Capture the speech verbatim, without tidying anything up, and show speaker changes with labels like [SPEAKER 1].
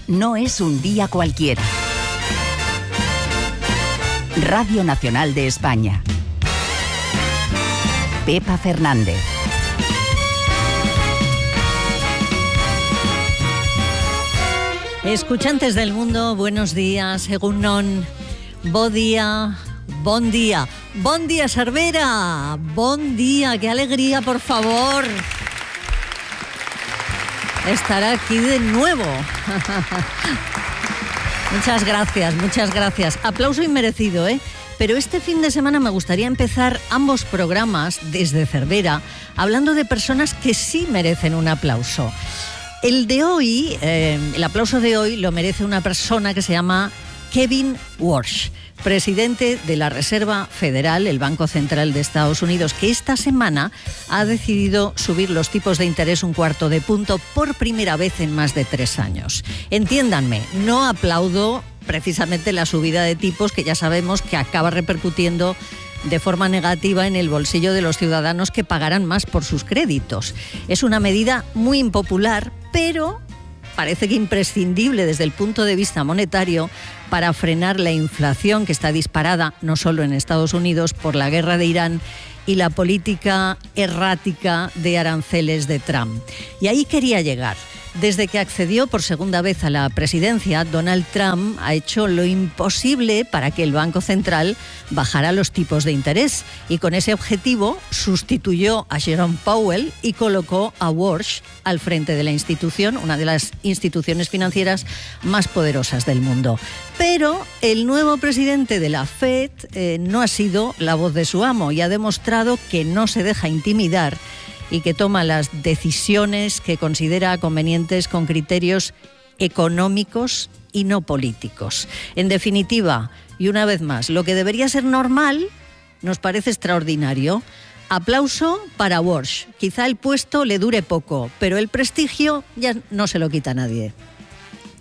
[SPEAKER 1] no es un día cualquiera. Radio Nacional de España. Pepa Fernández.
[SPEAKER 2] Escuchantes del mundo, buenos días, egun non, bo día, bon día, bon día Cervera, bon día, qué alegría, por favor, estar aquí de nuevo. Muchas gracias, muchas gracias, aplauso inmerecido, ¿eh? Pero este fin de semana me gustaría empezar ambos programas desde Cervera hablando de personas que sí merecen un aplauso. El de hoy, eh, el aplauso de hoy lo merece una persona que se llama Kevin Warsh, presidente de la Reserva Federal, el Banco Central de Estados Unidos, que esta semana ha decidido subir los tipos de interés un cuarto de punto por primera vez en más de tres años. Entiéndanme, no aplaudo precisamente la subida de tipos, que ya sabemos que acaba repercutiendo de forma negativa en el bolsillo de los ciudadanos que pagarán más por sus créditos. Es una medida muy impopular, pero parece que imprescindible desde el punto de vista monetario para frenar la inflación que está disparada no solo en Estados Unidos por la guerra de Irán y la política errática de aranceles de Trump. Y ahí quería llegar. Desde que accedió por segunda vez a la presidencia, Donald Trump ha hecho lo imposible para que el Banco Central bajara los tipos de interés y con ese objetivo sustituyó a Jerome Powell y colocó a Warsh al frente de la institución, una de las instituciones financieras más poderosas del mundo. Pero el nuevo presidente de la Fed eh, no ha sido la voz de su amo y ha demostrado que no se deja intimidar y que toma las decisiones que considera convenientes con criterios económicos y no políticos. En definitiva, y una vez más, lo que debería ser normal nos parece extraordinario. Aplauso para Warsh. Quizá el puesto le dure poco, pero el prestigio ya no se lo quita a nadie.